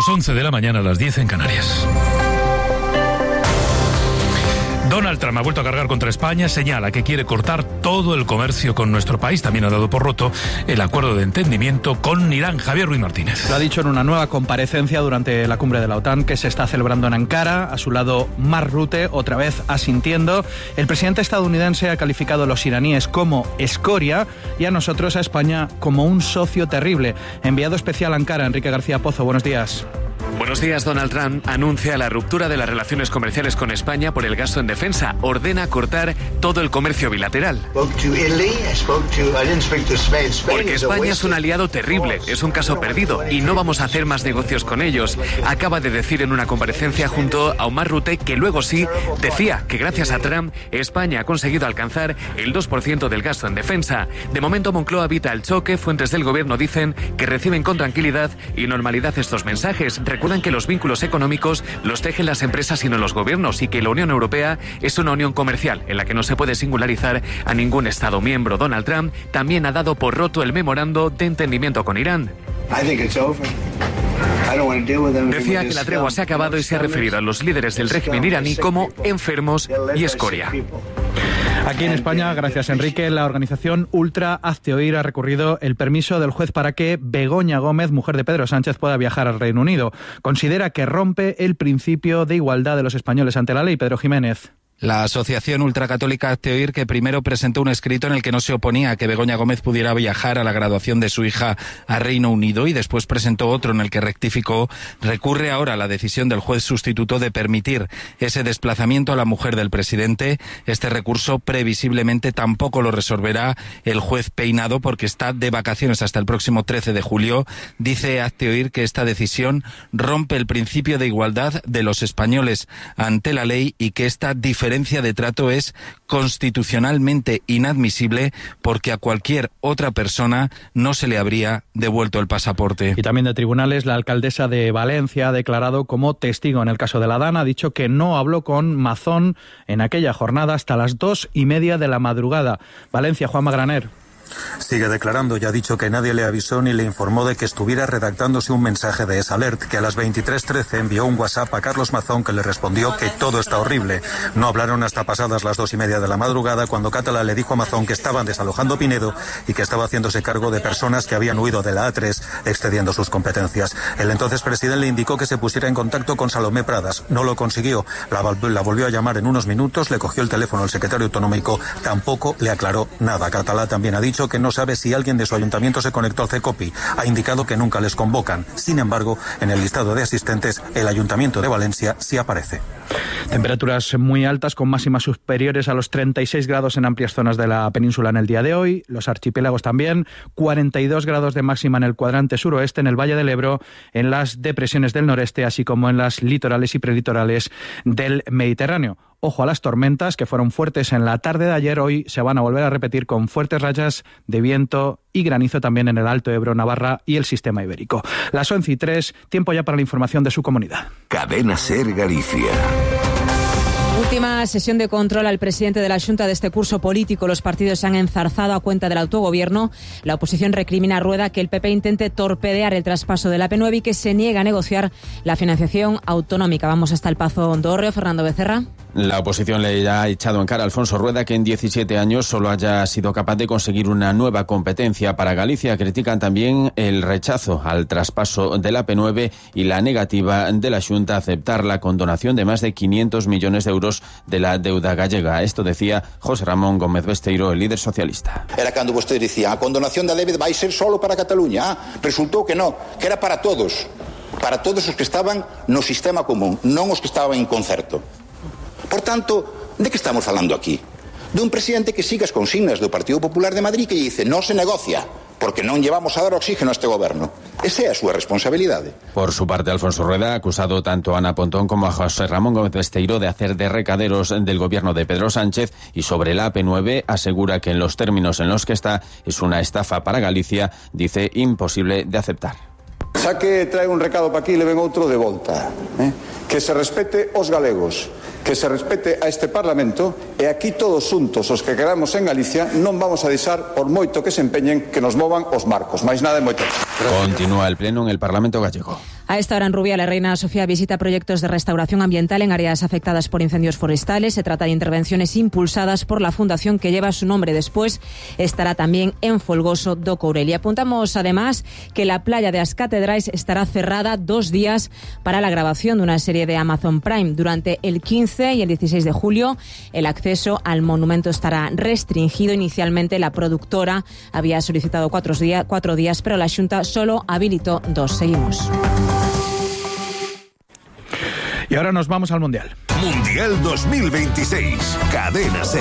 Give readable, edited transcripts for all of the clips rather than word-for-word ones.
Las 11 de la mañana, a las 10 en Canarias. Donald Trump ha vuelto a cargar contra España, señala que quiere cortar todo el comercio con nuestro país. También ha dado por roto el acuerdo de entendimiento con Irán. Javier Ruiz Martínez. Lo ha dicho en una nueva comparecencia durante la cumbre de la OTAN que se está celebrando en Ankara. A su lado, Mark Rutte, otra vez asintiendo. El presidente estadounidense ha calificado a los iraníes como escoria y a nosotros, a España, como un socio terrible. Enviado especial a Ankara, Enrique García Pozo, buenos días. Buenos días. Donald Trump anuncia la ruptura de las relaciones comerciales con España por el gasto en defensa. Ordena cortar todo el comercio bilateral. Porque España es un aliado terrible, es un caso perdido y no vamos a hacer más negocios con ellos. Acaba de decir en una comparecencia junto a Mark Rutte que luego sí decía que gracias a Trump España ha conseguido alcanzar el 2% del gasto en defensa. De momento Moncloa evita el choque. Fuentes del gobierno dicen que reciben con tranquilidad y normalidad estos mensajes. Recuerdan que los vínculos económicos los tejen las empresas y no los gobiernos y que la Unión Europea es una unión comercial en la que no se puede singularizar a ningún Estado miembro. Donald Trump también ha dado por roto el memorando de entendimiento con Irán. Decía que la tregua se ha acabado y se ha referido a los líderes del régimen iraní como enfermos y escoria. Aquí en España, gracias Enrique, la organización Ultra Hazte Oír ha recurrido el permiso del juez para que Begoña Gómez, mujer de Pedro Sánchez, pueda viajar al Reino Unido. Considera que rompe el principio de igualdad de los españoles ante la ley. Pedro Jiménez. La asociación ultracatólica Hazte Oír, que primero presentó un escrito en el que no se oponía a que Begoña Gómez pudiera viajar a la graduación de su hija a Reino Unido y después presentó otro en el que rectificó, recurre ahora a la decisión del juez sustituto de permitir ese desplazamiento a la mujer del presidente. Este recurso previsiblemente tampoco lo resolverá el juez Peinado porque está de vacaciones hasta el próximo 13 de julio. Dice Hazte Oír que esta decisión rompe el principio de igualdad de los españoles ante la ley y que esta diferencia de trato es constitucionalmente inadmisible porque a cualquier otra persona no se le habría devuelto el pasaporte. Y también de tribunales, la alcaldesa de Valencia ha declarado como testigo en el caso de la Dana. Ha dicho que no habló con Mazón en aquella jornada hasta las 2:30 de la madrugada. Valencia, Juanma Graner. Sigue declarando y ha dicho que nadie le avisó ni le informó de que estuviera redactándose un mensaje de S-Alert, que a las 23:13 envió un WhatsApp a Carlos Mazón que le respondió que todo está horrible. No hablaron hasta pasadas las 2:30 de la madrugada cuando Catalá le dijo a Mazón que estaban desalojando Pinedo y que estaba haciéndose cargo de personas que habían huido de la A3 excediendo sus competencias. El entonces presidente le indicó que se pusiera en contacto con Salomé Pradas. No lo consiguió. La volvió a llamar en unos minutos, le cogió el teléfono al secretario autonómico, tampoco le aclaró nada. Catalá también ha dicho que no sabe si alguien de su ayuntamiento se conectó al CECOPI. Ha indicado que nunca les convocan. Sin embargo, en el listado de asistentes, el Ayuntamiento de Valencia sí aparece. Temperaturas muy altas con máximas superiores a los 36 grados en amplias zonas de la península en el día de hoy. Los archipiélagos también. 42 grados de máxima en el cuadrante suroeste, en el Valle del Ebro, en las depresiones del noreste, así como en las litorales y prelitorales del Mediterráneo. Ojo a las tormentas que fueron fuertes en la tarde de ayer. Hoy se van a volver a repetir con fuertes rachas de viento y granizo también en el Alto Ebro, Navarra y el sistema ibérico. Las 11:03, tiempo ya para la información de su comunidad. Cadena SER Galicia. Última sesión de control al presidente de la Xunta de este curso político. Los partidos se han enzarzado a cuenta del autogobierno. La oposición recrimina a Rueda que el PP intente torpedear el traspaso de la P9 y que se niega a negociar la financiación autonómica. Vamos hasta el Pazo Dorreo. Fernando Becerra. La oposición le ha echado en cara a Alfonso Rueda que en 17 años solo haya sido capaz de conseguir una nueva competencia para Galicia. Critican también el rechazo al traspaso de la P9 y la negativa de la Xunta a aceptar la condonación de más de 500 millones de euros de la deuda gallega. Esto decía José Ramón Gómez Besteiro, el líder socialista. Era cando vostede dicía a condonación da débeda vai ser solo para Cataluña. Resultou que non, que era para todos os que estaban no sistema común, non os que estaban en concerto. Por tanto, de que estamos falando aquí? De un presidente que siga as consignas do Partido Popular de Madrid que dice non se negocia, porque non llevamos a dar oxígeno a este goberno. Esa é a súa responsabilidade. Por su parte, Alfonso Rueda ha acusado tanto a Ana Pontón como a José Ramón Gómez Besteiro de hacer de recaderos del gobierno de Pedro Sánchez y sobre la AP9 asegura que en los términos en los que está es una estafa para Galicia, dice imposible de aceptar. Xa que trae un recado para aquí, le ven outro de volta. Que se respete os galegos, que se respete a este Parlamento e aquí todos xuntos os que queramos en Galicia non vamos a deixar por moito que se empeñen que nos movan os marcos, máis nada e moito. Continúa el pleno en el Parlamento gallego. A esta hora en Rubiales, la reina Sofía visita proyectos de restauración ambiental en áreas afectadas por incendios forestales. Se trata de intervenciones impulsadas por la fundación que lleva su nombre. Después estará también en Folgoso do Courel. Y apuntamos además que la playa de As Catedrais estará cerrada 2 días para la grabación de una serie de Amazon Prime. Durante el 15 y el 16 de julio el acceso al monumento estará restringido. Inicialmente la productora había solicitado 4 días, pero la Xunta solo habilitó 2. Seguimos. Y ahora nos vamos al Mundial. Mundial 2026. Cadena SER.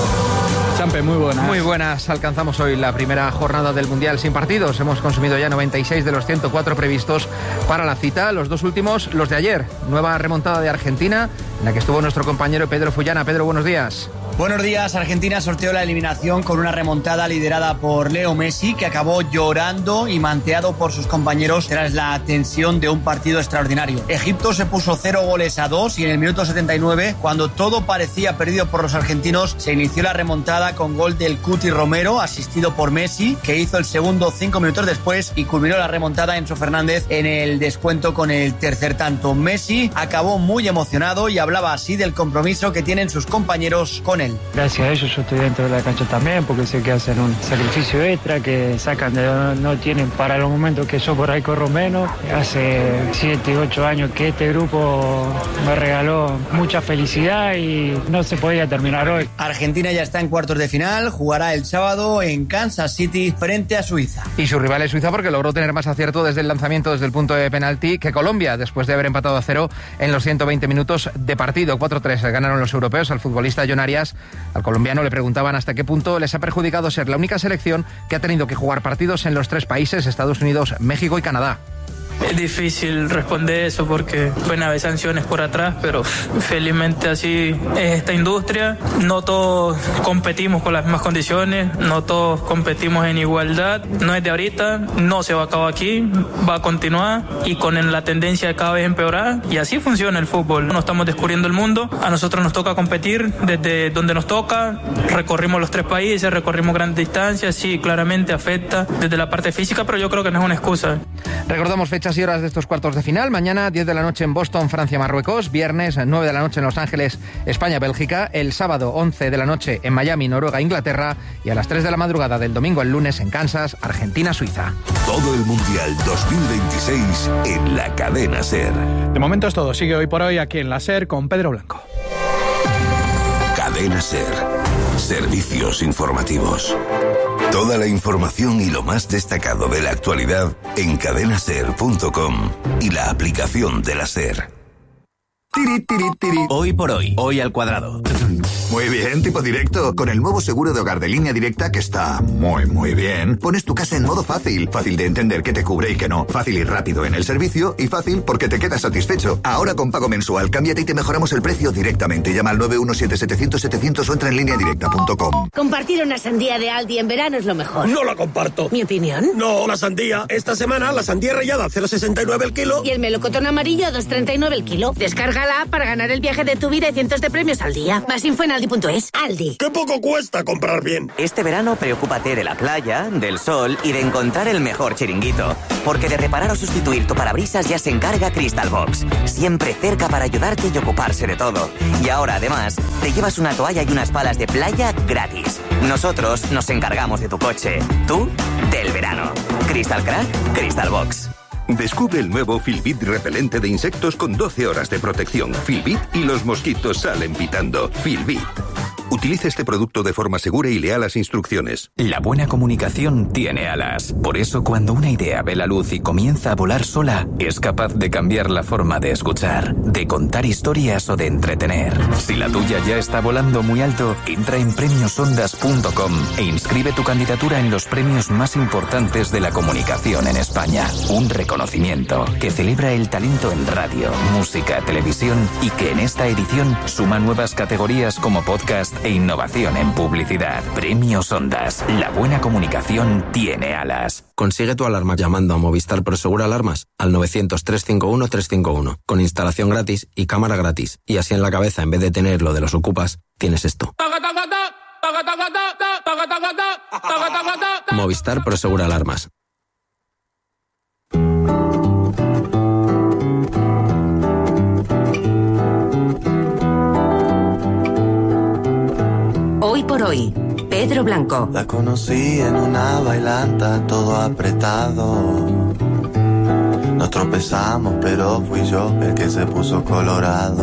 Champe, muy buenas. Muy buenas. Alcanzamos hoy la primera jornada del Mundial sin partidos. Hemos consumido ya 96 de los 104 previstos para la cita. Los 2 últimos, los de ayer. Nueva remontada de Argentina, en la que estuvo nuestro compañero Pedro Fullana. Pedro, buenos días. Buenos días. Argentina sorteó la eliminación con una remontada liderada por Leo Messi, que acabó llorando y manteado por sus compañeros tras la tensión de un partido extraordinario. Egipto se puso 0-2 y en el minuto 79, cuando todo parecía perdido por los argentinos, se inició la remontada con gol del Cuti Romero, asistido por Messi, que hizo el segundo 5 minutos después, y culminó la remontada Enzo Fernández en el descuento con el tercer tanto. Messi acabó muy emocionado y hablaba así del compromiso que tienen sus compañeros con él. Gracias a ellos yo estoy dentro de la cancha también, porque sé que hacen un sacrificio extra, que sacan de donde no tienen para los momentos que yo por ahí corro menos. Hace 7, 8 años que este grupo me regaló mucha felicidad y no se podía terminar hoy. Argentina ya está en cuartos de final, jugará el sábado en Kansas City frente a Suiza. Y su rival es Suiza porque logró tener más acierto desde el lanzamiento, desde el punto de penalti, que Colombia, después de haber empatado a 0 en los 120 minutos de partido. 4-3 ganaron los europeos. Al futbolista John Arias, al colombiano, le preguntaban hasta qué punto les ha perjudicado ser la única selección que ha tenido que jugar partidos en los 3 países, Estados Unidos, México y Canadá. Es difícil responder eso porque pueden haber sanciones por atrás, pero felizmente así es esta industria. No todos competimos con las mismas condiciones, no todos competimos en igualdad. No es de ahorita, no se va a acabar aquí, va a continuar y con la tendencia de cada vez empeorar. Y así funciona el fútbol. No estamos descubriendo el mundo, a nosotros nos toca competir desde donde nos toca. Recorrimos los 3 países, recorrimos grandes distancias, sí, claramente afecta desde la parte física, pero yo creo que no es una excusa. Recordamos fechas y horas de estos cuartos de final. Mañana 10 de la noche en Boston, Francia, Marruecos. Viernes 9 de la noche en Los Ángeles, España, Bélgica. El sábado 11 de la noche en Miami, Noruega, Inglaterra. Y a las 3 de la madrugada del domingo al lunes en Kansas, Argentina, Suiza. Todo el Mundial 2026 en la Cadena SER. De momento es todo. Sigue hoy por hoy aquí en la SER con Pedro Blanco. Cadena SER. Servicios informativos. Toda la información y lo más destacado de la actualidad en cadenaser.com y la aplicación de la SER. Hoy por hoy, hoy al cuadrado. Muy bien, tipo directo. Con el nuevo seguro de hogar de Línea Directa, que está muy bien, pones tu casa en modo fácil. Fácil de entender qué te cubre y qué no. Fácil y rápido en el servicio y fácil porque te quedas satisfecho. Ahora con pago mensual, cámbiate y te mejoramos el precio directamente. Llama al 917-700-700 o entra en lineadirecta.com. Compartir una sandía de Aldi en verano es lo mejor. No la comparto. ¿Mi opinión? No, la sandía. Esta semana la sandía rallada a 0,69 el kilo. Y el melocotón amarillo a 2,39 el kilo. Descárgala para ganar el viaje de tu vida y cientos de premios al día. Más info en aldi.es. Aldi. ¡Qué poco cuesta comprar bien! Este verano preocúpate de la playa, del sol y de encontrar el mejor chiringuito. Porque de reparar o sustituir tu parabrisas ya se encarga Crystal Box. Siempre cerca para ayudarte y ocuparse de todo. Y ahora, además, te llevas una toalla y unas palas de playa gratis. Nosotros nos encargamos de tu coche. Tú, del verano. Crystal Crack, Crystal Box. Descubre el nuevo Filbit repelente de insectos con 12 horas de protección. Filbit y los mosquitos salen pitando. Filbit. Utilice este producto de forma segura y lea las instrucciones. La buena comunicación tiene alas. Por eso, cuando una idea ve la luz y comienza a volar sola, es capaz de cambiar la forma de escuchar, de contar historias o de entretener. Si la tuya ya está volando muy alto, entra en premiosondas.com e inscribe tu candidatura en los premios más importantes de la comunicación en España. Un reconocimiento que celebra el talento en radio, música, televisión y que en esta edición suma nuevas categorías como podcast e innovación en publicidad. Premios Ondas. La buena comunicación tiene alas. Consigue tu alarma llamando a Movistar Prosegur Alarmas al 900-351-351 con instalación gratis y cámara gratis. Y así en la cabeza, en vez de tener lo de los ocupas, tienes esto. Movistar Prosegur Alarmas. por hoy. Pedro Blanco. La conocí en una bailanta, todo apretado. Nos tropezamos, pero fui yo el que se puso colorado.